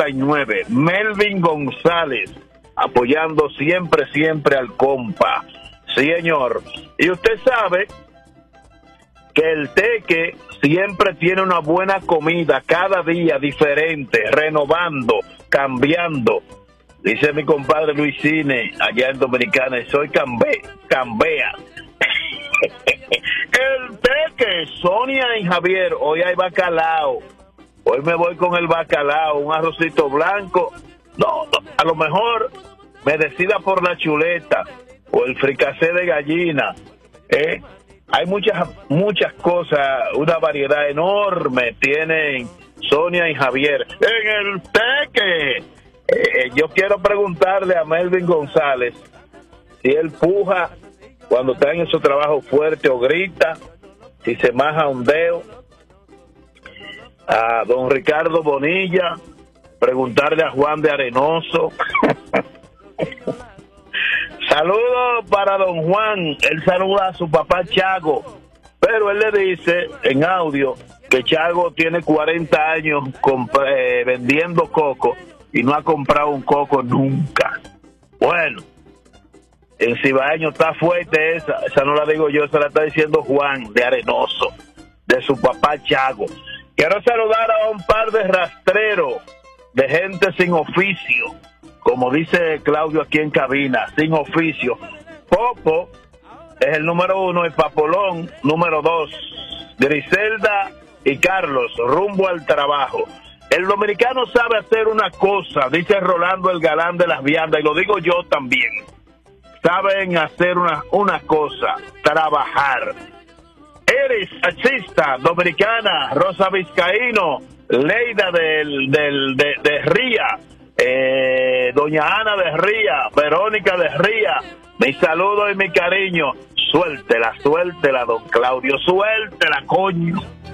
69. Melvin González, apoyando siempre, siempre al compa. Sí, señor. Y usted sabe que el Teque siempre tiene una buena comida, cada día diferente, renovando, cambiando. Dice mi compadre Luis Cine, allá en Dominicana, soy cambea. El Teque, Sonia y Javier, hoy hay bacalao. Hoy me voy con el bacalao, un arrocito blanco. No, a lo mejor me decida por la chuleta o el fricasé de gallina. Hay muchas cosas, una variedad enorme tienen Sonia y Javier. En el Teque, yo quiero preguntarle a Melvin González si él puja cuando está en su trabajo fuerte o grita, si se maja un dedo. A don Ricardo Bonilla, preguntarle a Juan de Arenoso. Saludos para don Juan, él saluda a su papá Chago, pero él le dice en audio que Chago tiene 40 años vendiendo coco y no ha comprado un coco nunca. Bueno, en Cibaeño está fuerte esa no la digo yo, se la está diciendo Juan de Arenoso, de su papá Chago. Quiero saludar a un par de rastreros, de gente sin oficio, como dice Claudio aquí en cabina, sin oficio. Popo es el número 1 y Papolón número 2. Griselda y Carlos, rumbo al trabajo. El dominicano sabe hacer una cosa, dice Rolando el galán de las viandas, y lo digo yo también. Saben hacer una cosa, trabajar. Eres taxista dominicana, Rosa Vizcaíno, Leida de Ría, doña Ana de Ría, Verónica de Ría, mi saludo y mi cariño. Suéltela, don Claudio, suéltela, coño.